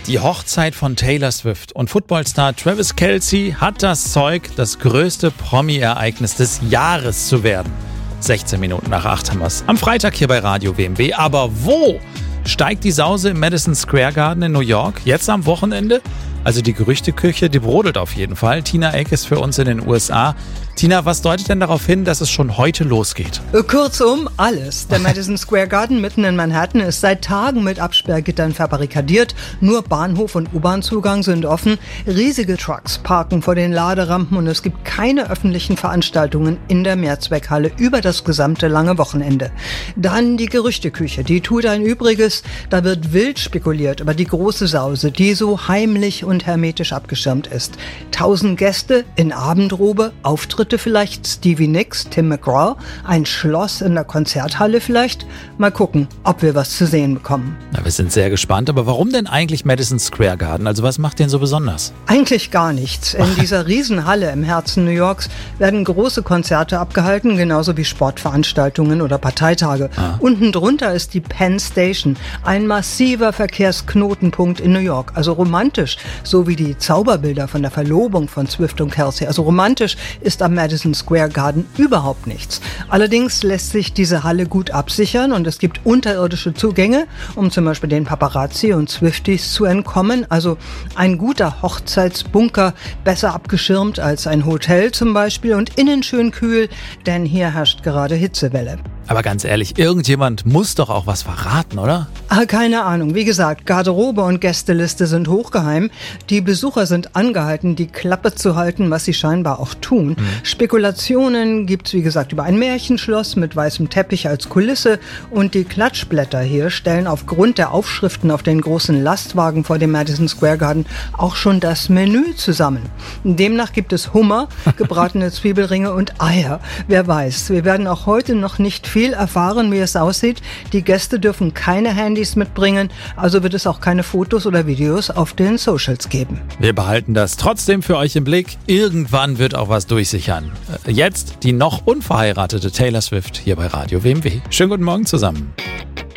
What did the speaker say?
Die Hochzeit von Taylor Swift und Footballstar Travis Kelce hat das Zeug, das größte Promi-Ereignis des Jahres zu werden. 16 Minuten nach 8 haben wir's. Am Freitag hier bei Radio WMW. Aber wo steigt die Sause im Madison Square Garden in New York? Jetzt am Wochenende? Also die Gerüchteküche, die brodelt auf jeden Fall. Tina Eck ist für uns in den USA. Tina, was deutet denn darauf hin, dass es schon heute losgeht? Kurzum, alles. Der Madison Square Garden mitten in Manhattan ist seit Tagen mit Absperrgittern verbarrikadiert. Nur Bahnhof und U-Bahn-Zugang sind offen. Riesige Trucks parken vor den Laderampen und es gibt keine öffentlichen Veranstaltungen in der Mehrzweckhalle über das gesamte lange Wochenende. Dann die Gerüchteküche, die tut ein Übriges. Da wird wild spekuliert über die große Sause, die so heimlich und hermetisch abgeschirmt ist. 1000 Gäste in Abendrobe, Auftritte vielleicht, Stevie Nicks, Tim McGraw, ein Schloss in der Konzerthalle vielleicht. Mal gucken, ob wir was zu sehen bekommen. Na, wir sind sehr gespannt, aber warum denn eigentlich Madison Square Garden? Also was macht den so besonders? Eigentlich gar nichts. In dieser Riesenhalle im Herzen New Yorks werden große Konzerte abgehalten, genauso wie Sportveranstaltungen oder Parteitage. Unten drunter ist die Penn Station, ein massiver Verkehrsknotenpunkt in New York. Also romantisch, so wie die Zauberbilder von der Verlobung von Swift und Kelce. Also romantisch ist am Madison Square Garden überhaupt nichts. Allerdings lässt sich diese Halle gut absichern und es gibt unterirdische Zugänge, um zum Beispiel den Paparazzi und Swifties zu entkommen. Also ein guter Hochzeitsbunker, besser abgeschirmt als ein Hotel zum Beispiel und innen schön kühl, denn hier herrscht gerade Hitzewelle. Aber ganz ehrlich, irgendjemand muss doch auch was verraten, oder? Keine Ahnung. Wie gesagt, Garderobe und Gästeliste sind hochgeheim. Die Besucher sind angehalten, die Klappe zu halten, was sie scheinbar auch tun. Spekulationen gibt's, wie gesagt, über ein Märchenschloss mit weißem Teppich als Kulisse. Und die Klatschblätter hier stellen aufgrund der Aufschriften auf den großen Lastwagen vor dem Madison Square Garden auch schon das Menü zusammen. Demnach gibt es Hummer, gebratene Zwiebelringe und Eier. Wer weiß, wir werden auch heute noch nicht viel erfahren, wie es aussieht. Die Gäste dürfen keine Handys mitbringen, also wird es auch keine Fotos oder Videos auf den Socials geben. Wir behalten das trotzdem für euch im Blick. Irgendwann wird auch was durchsichern. Jetzt die noch unverheiratete Taylor Swift hier bei Radio WMW. Schönen guten Morgen zusammen.